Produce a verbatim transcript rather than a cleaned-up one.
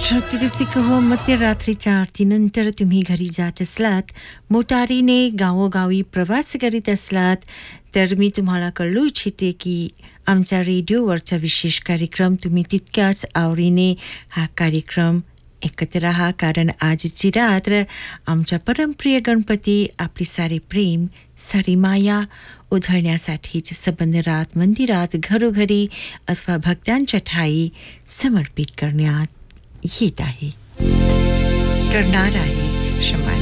श्रोतेरसिक हो, मध्यरात्रीच्या आरतीनंतर तुम्ही घरी जात असलात, मोटारीने गावोगावी प्रवास करीत असलात, तर मी तुम्हाला कळू इच्छिते की आमच्या रेडिओवरचा विशेष कार्यक्रम तुम्ही तितक्याच आवडीने हा कार्यक्रम ऐकत राहा, कारण आजची रात्र आमच्या परमप्रिय गणपती आपली सारे प्रेम, सारी माया उधळण्यासाठीच संबंधरात मंदिरात घरोघरी अथवा भक्तांच्या ठाई समर्पित करण्यात येत आहे, करणार आहे. क्षमा